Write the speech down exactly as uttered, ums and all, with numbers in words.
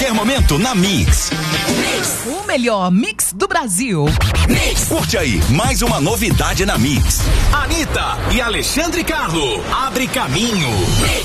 Qualquer momento na Mix. O melhor mix do Brasil. Mix. Curte aí, mais uma novidade na Mix. Anitta e Alexandre Carlo, Abre Caminho.